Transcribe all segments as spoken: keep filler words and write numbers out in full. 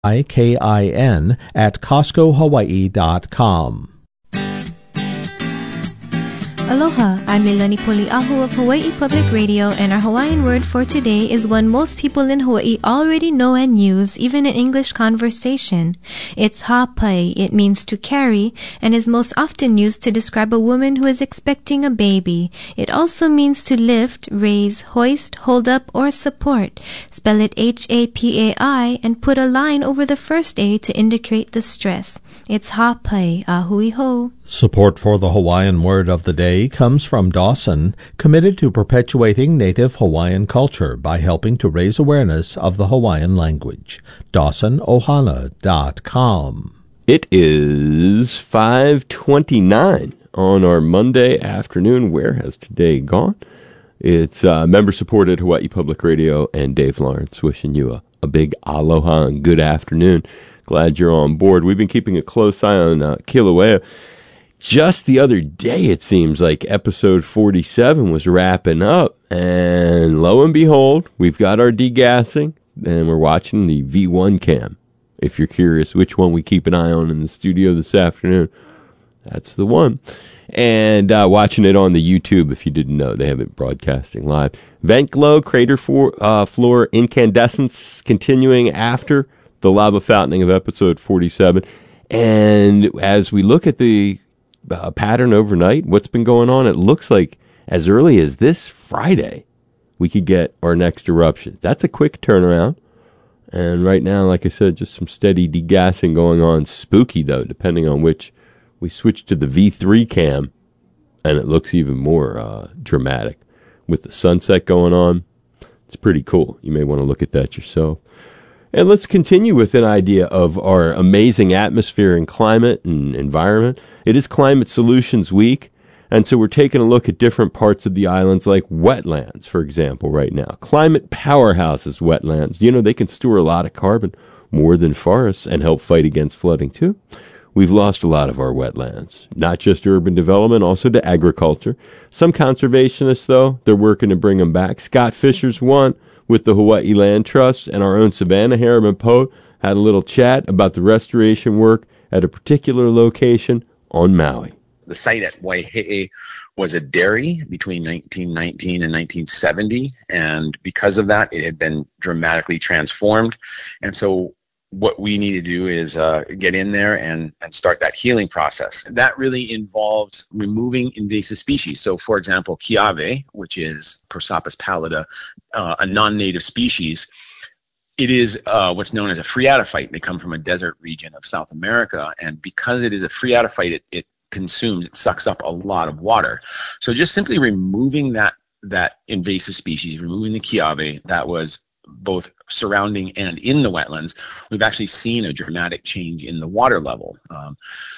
I K I N at Costco Hawaii dot com. Aloha, I'm Leilani Poli'ahu of Hawaii Public Radio, and our Hawaiian word for today is one most people in Hawaii already know and use, even in English conversation. It's hapai. It means to carry, and is most often used to describe a woman who is expecting a baby. It also means to lift, raise, hoist, hold up, or support. Spell it H A P A I and put a line over the first A to indicate the stress. It's hapai, ahui ho. Support for the Hawaiian word of the day comes from Dawson, committed to perpetuating native Hawaiian culture by helping to raise awareness of the Hawaiian language. Dawson Ohana dot com. It is five twenty-nine on our Monday afternoon. Where has today gone? It's uh, member-supported Hawaii Public Radio, and Dave Lawrence wishing you a, a big aloha and good afternoon. Glad you're on board. We've been keeping a close eye on uh, Kilauea. Just the other day, it seems like episode forty-seven was wrapping up, and lo and behold, we've got our degassing, and we're watching the V one cam. If you're curious which one we keep an eye on in the studio this afternoon, that's the one. And uh, watching it on the YouTube, if you didn't know, they have it broadcasting live. Vent glow, crater for, uh, floor incandescence continuing after the lava fountaining of episode forty-seven. And as we look at the uh, pattern overnight, what's been going on, it looks like as early as this Friday, we could get our next eruption. That's a quick turnaround. And right now, like I said, just some steady degassing going on. Spooky, though, depending on which we switch to the V three cam, and it looks even more uh, dramatic. With the sunset going on, it's pretty cool. You may want to look at that yourself. And let's continue with an idea of our amazing atmosphere and climate and environment. It is Climate Solutions Week, and so we're taking a look at different parts of the islands, like wetlands, for example, right now. Climate powerhouses, wetlands. You know, they can store a lot of carbon, more than forests, and help fight against flooding, too. We've lost a lot of our wetlands, not just urban development, also to agriculture. Some conservationists, though, they're working to bring them back. Scott Fisher's one with the Hawaii Land Trust, and our own Savannah Harriman Poe had a little chat about the restoration work at a particular location on Maui. The site at Waihe'e was a dairy between nineteen nineteen and nineteen seventy, and because of that, it had been dramatically transformed. And so what we need to do is uh, get in there and, and start that healing process. That really involves removing invasive species. So, for example, Kiawe, which is Prosopis pallida, uh, a non-native species, it is uh, what's known as a phreatophyte. They come from a desert region of South America, and because it is a phreatophyte, it, it consumes, it sucks up a lot of water. So just simply removing that that invasive species, removing the Kiawe, that was both surrounding and in the wetlands, we've actually seen a dramatic change in the water level. Um,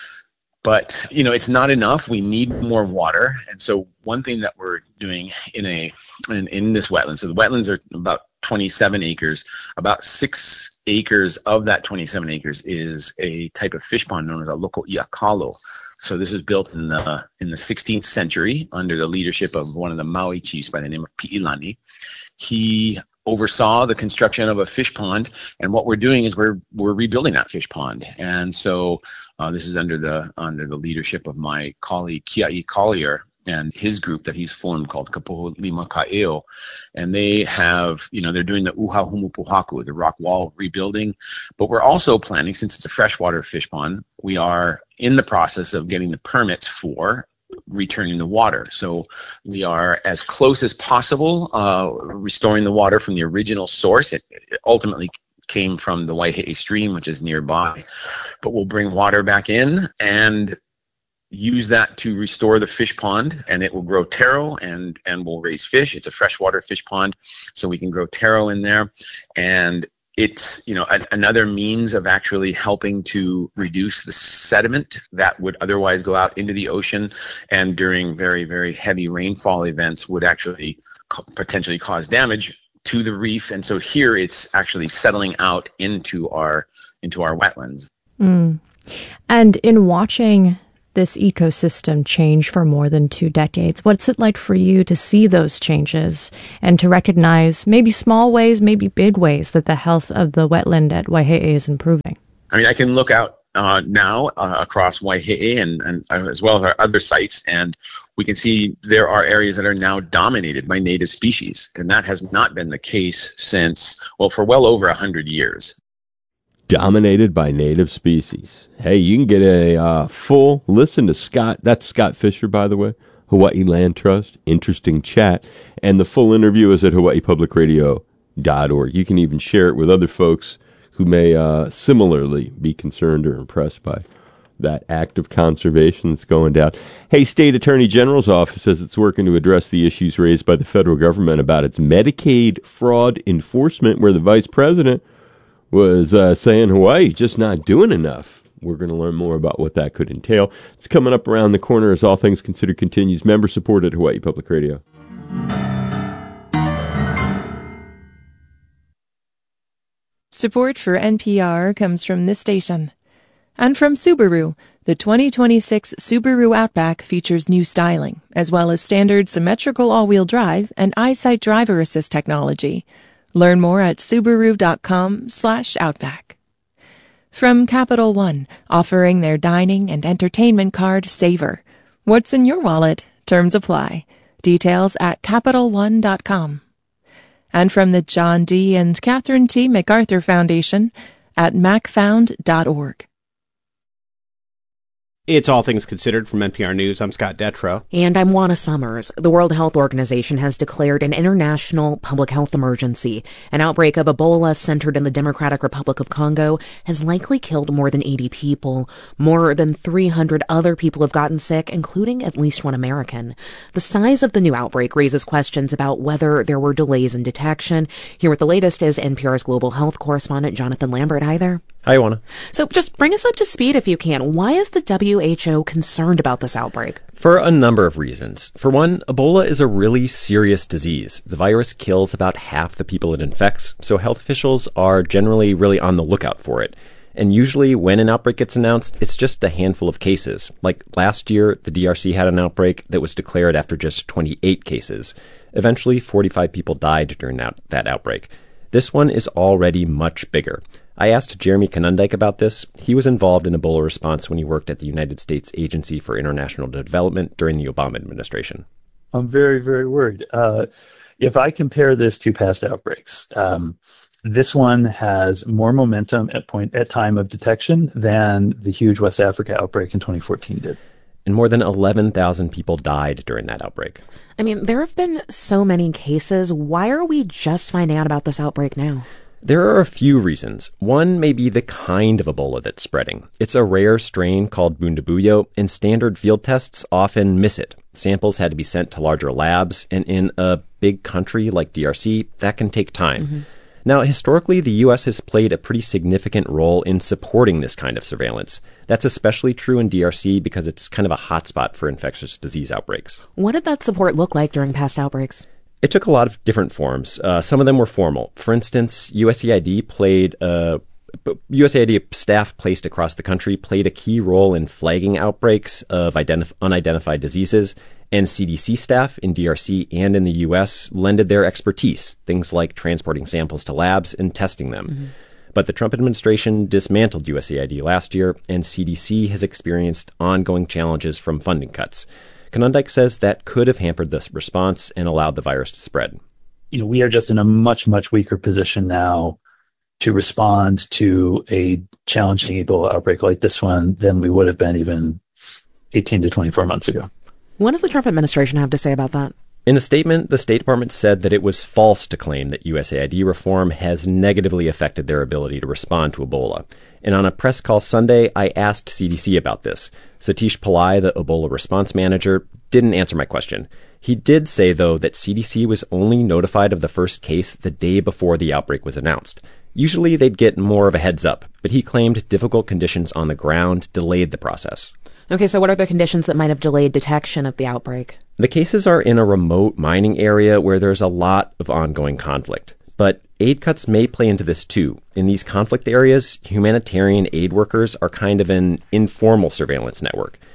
but, you know, it's not enough. We need more water. And so one thing that we're doing in a in, in this wetland, so the wetlands are about twenty-seven acres. About six acres of that twenty-seven acres is a type of fish pond known as a loko iakalo. So this was built in the in the sixteenth century under the leadership of one of the Maui chiefs by the name of Pi'ilani. He oversaw the construction of a fish pond, and what we're doing is we're we're rebuilding that fish pond. And so uh, this is under the under the leadership of my colleague Kiai Collier and his group that he's formed called Kapoho Lima Ka'eo. And they have, you know, they're doing the Uha Humu Puhaku, the rock wall rebuilding. But we're also planning, since it's a freshwater fish pond, we are in the process of getting the permits for returning the water. So we are as close as possible uh, restoring the water from the original source. It, it ultimately came from the Waihe'e stream, which is nearby. But we'll bring water back in and use that to restore the fish pond, and it will grow taro and and will raise fish. It's a freshwater fish pond, so we can grow taro in there. And it's, you know, a, another means of actually helping to reduce the sediment that would otherwise go out into the ocean, and during very, very heavy rainfall events would actually co- potentially cause damage to the reef. And so here it's actually settling out into our into our wetlands. Mm. And in watching this ecosystem change for more than two decades. What's it like for you to see those changes and to recognize maybe small ways, maybe big ways that the health of the wetland at Waihe'e is improving? I mean, I can look out uh, now uh, across Waihe'e and, and uh, as well as our other sites, and we can see there are areas that are now dominated by native species, and that has not been the case since, well, for well over one hundred years. Dominated by native species. Hey, you can get a uh, full listen to Scott. That's Scott Fisher, by the way, Hawaii Land Trust. Interesting chat. And the full interview is at hawaii public radio dot org. You can even share it with other folks who may uh, similarly be concerned or impressed by that act of conservation that's going down. Hey, State Attorney General's office says it's working to address the issues raised by the federal government about its Medicaid fraud enforcement, where the vice president was uh, saying Hawaii just not doing enough. We're going to learn more about what that could entail. It's coming up around the corner as All Things Considered continues. Member support at Hawaii Public Radio. Support for N P R comes from this station. And from Subaru, the twenty twenty-six Subaru Outback features new styling, as well as standard symmetrical all-wheel drive and EyeSight driver assist technology. Learn more at Subaru.com slash Outback. From Capital One, offering their dining and entertainment card, Savor. What's in your wallet? Terms apply. Details at Capital One dot com. And from the John D. and Catherine T. MacArthur Foundation at mac found dot org. It's All Things Considered from N P R News. I'm Scott Detrow. And I'm Juana Summers. The World Health Organization has declared an international public health emergency. An outbreak of Ebola centered in the Democratic Republic of Congo has likely killed more than eighty people. More than three hundred other people have gotten sick, including at least one American. The size of the new outbreak raises questions about whether there were delays in detection. Here with the latest is N P R's global health correspondent, Jonathan Lambert. Hi there. Hi, Juana. So just bring us up to speed if you can. Why is the W H O concerned about this outbreak? For a number of reasons. For one, Ebola is a really serious disease. The virus kills about half the people it infects, so health officials are generally really on the lookout for it. And usually when an outbreak gets announced, it's just a handful of cases. Like last year, the D R C had an outbreak that was declared after just twenty-eight cases. Eventually, forty-five people died during that, that outbreak. This one is already much bigger. I asked Jeremy Konundijk about this. He was involved in Ebola response when he worked at the United States Agency for International Development during the Obama administration. I'm very, very worried. Uh, if I compare this to past outbreaks, um, this one has more momentum at point at time of detection than the huge West Africa outbreak in twenty fourteen did. And more than eleven thousand people died during that outbreak. I mean, there have been so many cases. Why are we just finding out about this outbreak now? There are a few reasons. One may be the kind of Ebola that's spreading. It's a rare strain called Bundibugyo, and standard field tests often miss it. Samples had to be sent to larger labs, and in a big country like D R C, that can take time. Mm-hmm. Now, historically, the U S has played a pretty significant role in supporting this kind of surveillance. That's especially true in D R C because it's kind of a hotspot for infectious disease outbreaks. What did that support look like during past outbreaks? It took a lot of different forms. Uh, some of them were formal. For instance, U S A I D played uh, U S A I D staff placed across the country played a key role in flagging outbreaks of identif- unidentified diseases, and C D C staff in D R C and in the U S lended their expertise, things like transporting samples to labs and testing them. Mm-hmm. But the Trump administration dismantled U S A I D last year, and C D C has experienced ongoing challenges from funding cuts. Konundijk says that could have hampered this response and allowed the virus to spread. You know, we are just in a much, much weaker position now to respond to a challenging Ebola outbreak like this one than we would have been even eighteen to twenty-four months ago. What does the Trump administration have to say about that? In a statement, the State Department said that it was false to claim that U S A I D reform has negatively affected their ability to respond to Ebola. And on a press call Sunday, I asked C D C about this. Satish Pillai, the Ebola response manager, didn't answer my question. He did say, though, that C D C was only notified of the first case the day before the outbreak was announced. Usually they'd get more of a heads up, but he claimed difficult conditions on the ground delayed the process. Okay, so what are the conditions that might have delayed detection of the outbreak? The cases are in a remote mining area where there's a lot of ongoing conflict. But aid cuts may play into this too. In these conflict areas, humanitarian aid workers are kind of an informal surveillance network.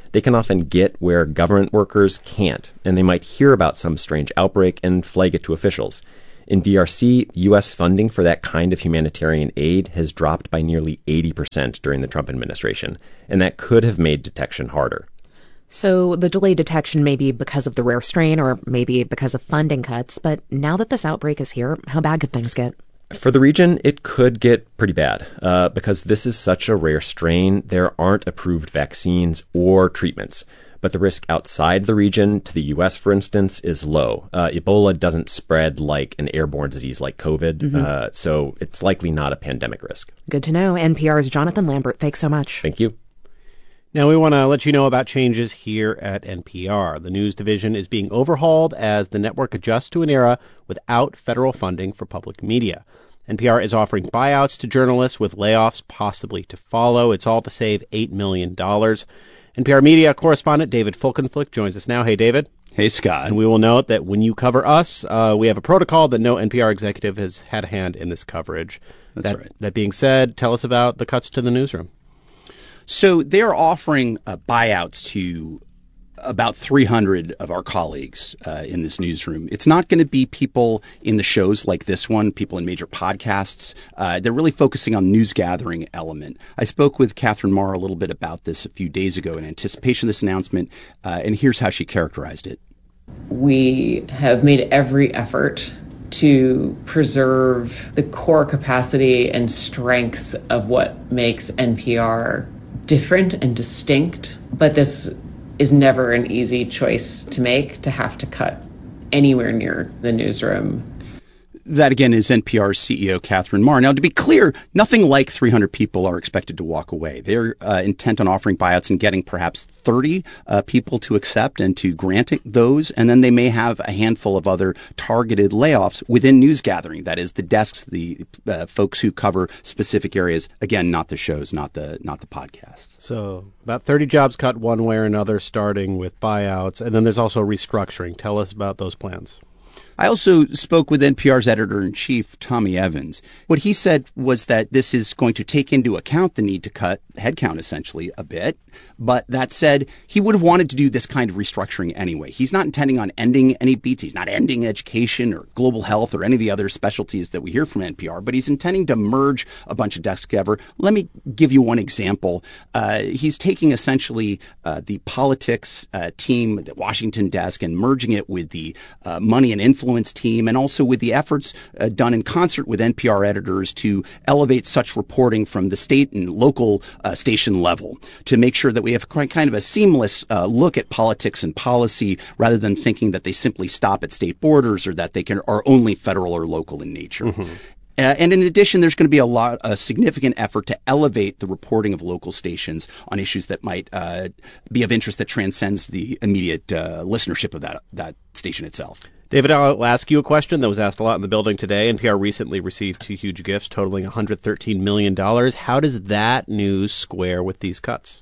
they can often get where government workers can't, and they might hear about some strange outbreak and flag it to officials. In D R C, U S funding for that kind of humanitarian aid has dropped by nearly eighty percent during the Trump administration, and that could have made detection harder. So the delayed detection may be because of the rare strain or maybe because of funding cuts, but now that this outbreak is here, how bad could things get? For the region, it could get pretty bad. Uh, because this is such a rare strain, there aren't approved vaccines or treatments. But the risk outside the region, to the U S, for instance, is low. Uh, Ebola doesn't spread like an airborne disease like COVID, mm-hmm. uh, so it's likely not a pandemic risk. Good to know. N P R's Jonathan Lambert, thanks so much. Thank you. Now, we want to let you know about changes here at N P R. The news division is being overhauled as the network adjusts to an era without federal funding for public media. N P R is offering buyouts to journalists with layoffs possibly to follow. It's all to save eight million dollars. N P R media correspondent David Folkenflik joins us now. Hey, David. Hey, Scott. And we will note that when you cover us, uh, we have a protocol that no N P R executive has had a hand in this coverage. That's that, right. That being said, tell us about the cuts to the newsroom. So they're offering uh, buyouts to about three hundred of our colleagues uh, in this newsroom. It's not going to be people in the shows like this one, people in major podcasts. Uh, they're really focusing on the news gathering element. I spoke with Catherine Marr a little bit about this a few days ago in anticipation of this announcement, uh, and here's how she characterized it. We have made every effort to preserve the core capacity and strengths of what makes N P R different and distinct, but this is never an easy choice to make, to have to cut anywhere near the newsroom. That, again, is N P R's C E O, Catherine Marr. Now, to be clear, nothing like three hundred people are expected to walk away. They're uh, intent on offering buyouts and getting perhaps thirty uh, people to accept and to grant those. And then they may have a handful of other targeted layoffs within news gathering. That is, the desks, the uh, folks who cover specific areas. Again, not the shows, not the not the podcasts. So about thirty jobs cut one way or another, starting with buyouts. And then there's also restructuring. Tell us about those plans. I also spoke with N P R's editor-in-chief, Tommy Evans. What he said was that this is going to take into account the need to cut headcount, essentially, a bit. But that said, he would have wanted to do this kind of restructuring anyway. He's not intending on ending any beats. He's not ending education or global health or any of the other specialties that we hear from N P R, but he's intending to merge a bunch of desks together. Let me give you one example. Uh, he's taking essentially uh, the politics uh, team, the Washington desk, and merging it with the uh, money and influence team, and also with the efforts uh, done in concert with N P R editors to elevate such reporting from the state and local uh, station level to make sure that we have kind of a seamless uh, look at politics and policy rather than thinking that they simply stop at state borders or that they can are only federal or local in nature. Mm-hmm. Uh, and in addition, there's going to be a lot, a significant effort to elevate the reporting of local stations on issues that might uh, be of interest that transcends the immediate uh, listenership of that that station itself. David, I'll ask you a question that was asked a lot in the building today. N P R recently received two huge gifts totaling one hundred thirteen million dollars. How does that news square with these cuts?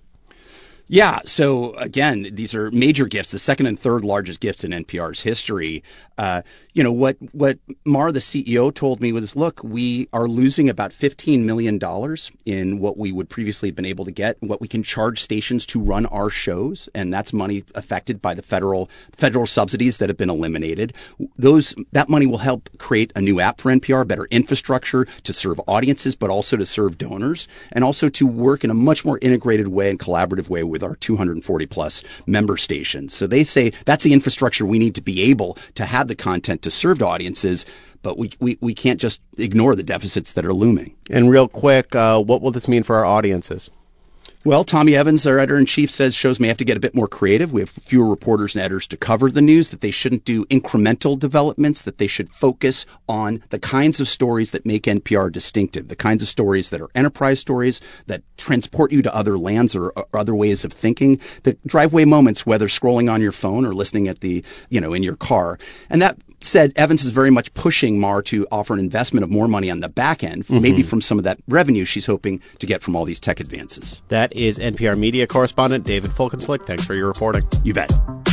Yeah. So again, these are major gifts, the second and third largest gifts in N P R's history. Uh, you know, what, what Marr, the C E O, told me was, look, we are losing about fifteen million dollars in what we would previously have been able to get, what we can charge stations to run our shows. And that's money affected by the federal federal subsidies that have been eliminated. Those that money will help create a new app for N P R, better infrastructure to serve audiences, but also to serve donors, and also to work in a much more integrated way and collaborative way with our two hundred forty plus member stations. So they say that's the infrastructure we need to be able to have the content to serve to audiences, but we, we, we can't just ignore the deficits that are looming. And real quick, uh, what will this mean for our audiences? Well, Tommy Evans, our editor-in-chief, says shows may have to get a bit more creative. We have fewer reporters and editors to cover the news, that they shouldn't do incremental developments, that they should focus on the kinds of stories that make N P R distinctive, the kinds of stories that are enterprise stories, that transport you to other lands or, or other ways of thinking, the driveway moments, whether scrolling on your phone or listening at the, you know, in your car. And that said, Evans is very much pushing Marr to offer an investment of more money on the back end, mm-hmm. maybe from some of that revenue she's hoping to get from all these tech advances. That is N P R media correspondent David Folkenflik. Thanks for your reporting. You bet.